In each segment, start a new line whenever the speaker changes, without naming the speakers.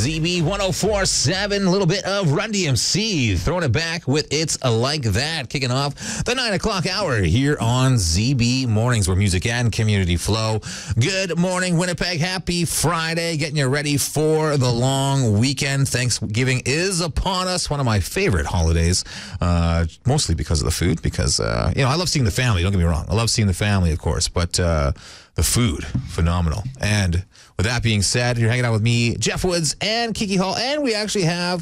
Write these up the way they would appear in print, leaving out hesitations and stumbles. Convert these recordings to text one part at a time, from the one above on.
ZB 104.7, a little bit of Run DMC, throwing it back with It's Like That, kicking off the 9 o'clock hour here on ZB Mornings, where music and community flow. Good morning, Winnipeg. Happy Friday, getting you ready for the long weekend. Thanksgiving is upon us, one of my favorite holidays, mostly because of the food, because, I love seeing the family, don't get me wrong. I love seeing the family, of course, but the food, phenomenal. And with that being said, you're hanging out with me, Jeff Woods, and Kiki Hall, and we actually have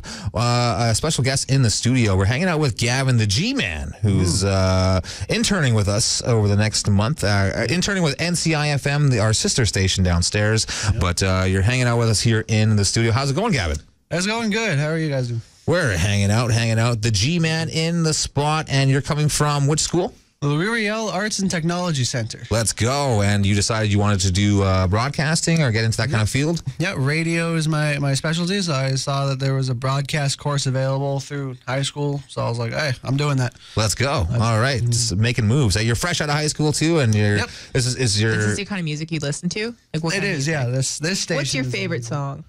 a special guest in the studio. We're hanging out with Gavin, the G-Man, who's interning with us over the next month, interning with NCIFM, our sister station downstairs, but you're hanging out with us here in the studio. How's it going, Gavin?
It's going good. How are you guys doing?
We're hanging out. The G-Man in the spot, and you're coming from which school?
The L'Oreal Arts and Technology Center.
Let's go. And you decided you wanted to do broadcasting or get into that kind of field?
Yeah, radio is my specialty. So I saw that there was a broadcast course available through high school. So I was like, hey, I'm doing that.
Let's go. All right. Just making moves. You're fresh out of high school, too, and you're...
Yep.
Is
this the kind of music you listen to? Like what
it is, yeah. This station.
What's your favorite song?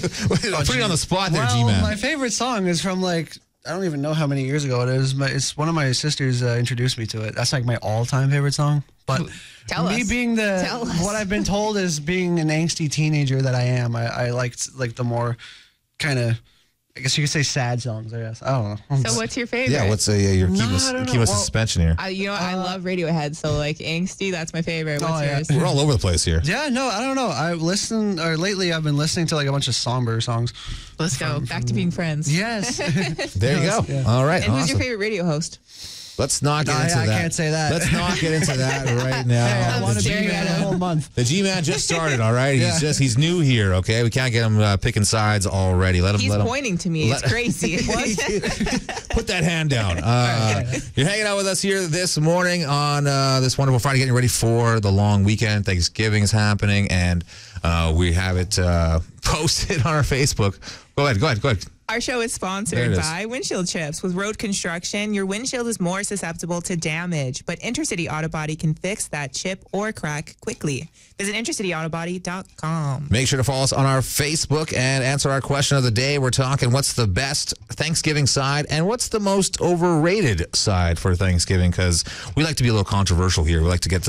Put it on the spot there,
well,
G-Man.
My favorite song is from I don't even know how many years ago it is. It's one of my sisters introduced me to it. That's like my all-time favorite song. But
Tell us.
What I've been told is being an angsty teenager that I am. I liked the more kind of, I guess you could say sad songs. I guess I don't know.
So what's your favorite?
Yeah, you're keeping a suspension here.
I love Radiohead, so like angsty, that's my favorite. What's yours?
We're all over the place here.
Yeah, no, I don't know. Lately I've been listening to like a bunch of somber songs.
Let's go back to being friends.
Yes.
There you go.
Yeah.
All right.
And
awesome.
Who's your favorite radio host?
Let's not get into that.
I can't say that.
Let's not get into that right now.
Hey, I want to be here a whole month.
The G-Man just started, all right? He's new here, okay? We can't get him picking sides already.
He's pointing to me. It's crazy.
Put that hand down. You're hanging out with us here this morning on this wonderful Friday, getting ready for the long weekend. Thanksgiving is happening, and we have it posted on our Facebook. Go ahead.
Our show is sponsored by Windshield Chips. With road construction, your windshield is more susceptible to damage, but Intercity Auto Body can fix that chip or crack quickly. Visit intercityautobody.com.
Make sure to follow us on our Facebook and answer our question of the day. We're talking what's the best Thanksgiving side and what's the most overrated side for Thanksgiving, because we like to be a little controversial here. We like to get to